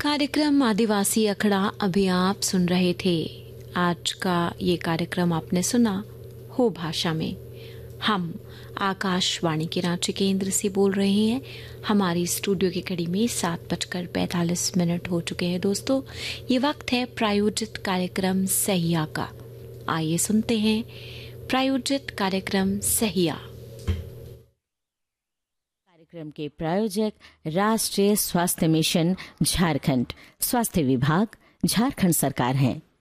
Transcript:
कार्यक्रम आदिवासी अखड़ा अभी आप सुन रहे थे। आज का ये कार्यक्रम आपने सुना हो भाषा में। हम आकाशवाणी के रांची केंद्र से बोल रहे हैं। हमारी स्टूडियो की घड़ी में 7:45 हो चुके हैं। दोस्तों, ये वक्त है प्रायोजित कार्यक्रम सहिया का। आइए सुनते हैं प्रायोजित कार्यक्रम सहिया। कार्यक्रम के प्रायोजक राष्ट्रीय स्वास्थ्य मिशन झारखंड, स्वास्थ्य विभाग झारखंड सरकार हैं।